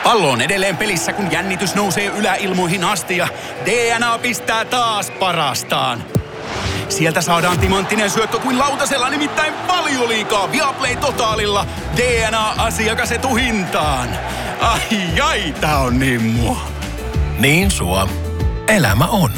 Pallo on edelleen pelissä, kun jännitys nousee yläilmoihin asti ja DNA pistää taas parastaan. Sieltä saadaan timanttinen syöttö kuin lautasella, nimittäin Valioliigaa Viaplay Totaalilla. DNA-asiakas etuhintaan. Ai, tää on niin mua. Niin sua. Elämä on.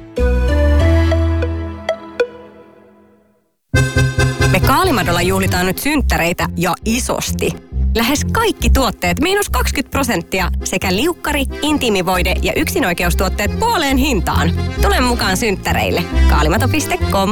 Me Kaalimadolla juhlitaan nyt synttäreitä ja isosti. Lähes kaikki tuotteet -20% sekä liukkari, intiimivoide ja yksinoikeustuotteet puoleen hintaan. Tule mukaan synttäreille. Kaalimato.com.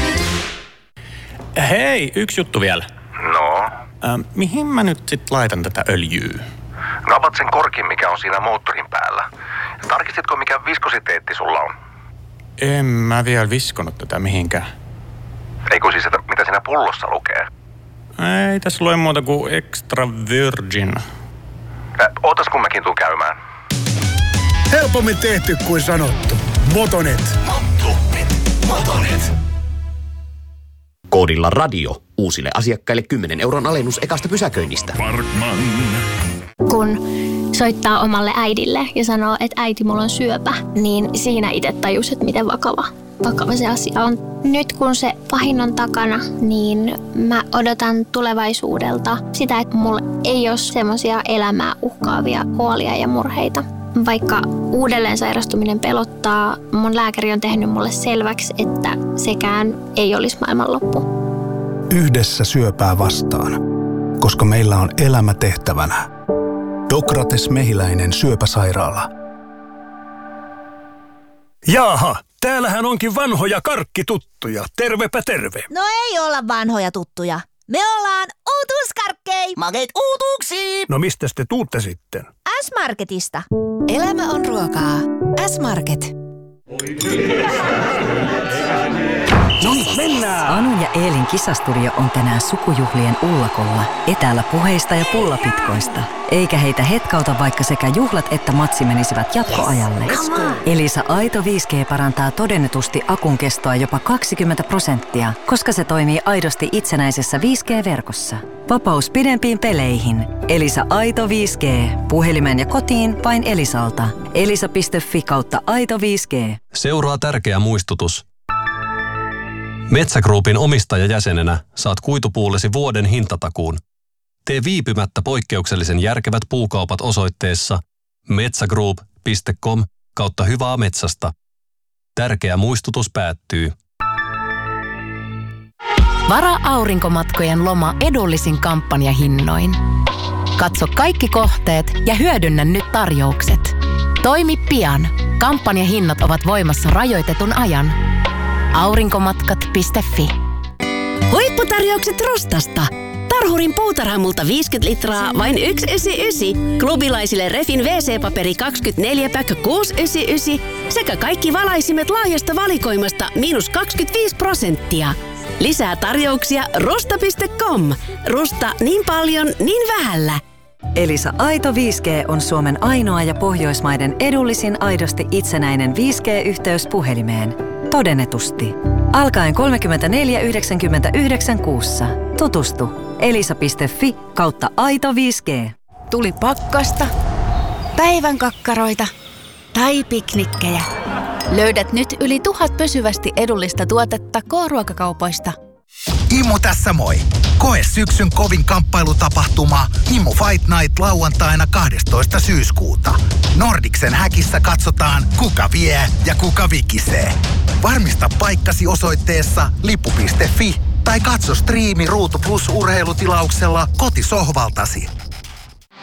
Hei, yksi juttu vielä. No? Mihin mä nyt sit laitan tätä öljyä? No avat sen korkin, mikä on siinä moottorin päällä. Tarkistitko, mikä viskositeetti sulla on? En mä vielä viskonut tätä mihinkään. Eikö siis, että mitä siinä pullossa lukee? Ei tässä lue muuta kuin extra virgin. Ootas kun mäkin tuun käymään. Helpommin tehty kuin sanottu. Motonet. Motonet. Koodilla radio. Uusille asiakkaille 10 € alennus ekasta pysäköinnistä. Parkman. Kun soittaa omalle äidille ja sanoo, että äiti, mulla on syöpä, niin siinä itse tajus, että miten vakava se asia on. Nyt kun se pahin on takana, niin mä odotan tulevaisuudelta sitä, että mulla ei ole semmoisia elämää uhkaavia huolia ja murheita. Vaikka uudelleen sairastuminen pelottaa, mun lääkäri on tehnyt mulle selväksi, että sekään ei olisi maailmanloppu. Yhdessä syöpää vastaan, koska meillä on elämä tehtävänä. Dokrates Mehiläinen syöpäsairaala. Jaaha, täällähän onkin vanhoja karkkituttuja. Tervepä terve. No ei olla vanhoja tuttuja. Me ollaan uutuuskarkkei. Makeet uutuuksiin. No mistäs te tuutte sitten? S-Marketista. Elämä on ruokaa. S-Market. No niin, mennään. Anu ja Eelin kisastudio on tänään sukujuhlien ullakolla, etäällä puheista ja pullapitkoista. Eikä heitä hetkauta, vaikka sekä juhlat että matsi menisivät jatkoajalle. Elisa Aito 5G parantaa todennetusti akun kestoa jopa 20%, koska se toimii aidosti itsenäisessä 5G-verkossa. Vapaus pidempiin peleihin. Elisa Aito 5G. Puhelimen ja kotiin vain Elisalta. elisa.fi/Aito 5G. Seuraa tärkeä muistutus. Metsä Groupin omistajajäsenenä saat kuitupuullesi vuoden hintatakuun. Tee viipymättä poikkeuksellisen järkevät puukaupat osoitteessa metsagroup.com/hyvää metsästä. Tärkeä muistutus päättyy. Varaa aurinkomatkojen loma edullisin kampanjahinnoin. Katso kaikki kohteet ja hyödynnä nyt tarjoukset. Toimi pian. Kampanjahinnat ovat voimassa rajoitetun ajan. Aurinkomatkat.fi. Huipputarjoukset Rustasta. Tarhurin puutarhamulta 50 litraa vain 1,99. Klubilaisille Refin WC-paperi 24 päkkö 6,99 sekä kaikki valaisimet laajasta valikoimasta -25%. Lisää tarjouksia rusta.com. Rusta niin paljon, niin vähällä. Elisa Aito 5G on Suomen ainoa ja Pohjoismaiden edullisin aidosti itsenäinen 5G-yhteys puhelimeen. Todennetusti. Alkaen 34,99 kuussa. Tutustu. elisa.fi/Aito 5G. Tuli pakkasta, päivän kakkaroita tai piknikkejä. Löydät nyt yli 1000 pysyvästi edullista tuotetta K-ruokakaupoista. Immu tässä moi! Koe syksyn kovin kamppailutapahtuma Immu Fight Night lauantaina 12. syyskuuta. Nordicsen häkissä katsotaan, kuka vie ja kuka vikisee. Varmista paikkasi osoitteessa lippu.fi tai katso striimi Ruutu Plus -urheilutilauksella kotisohvaltasi.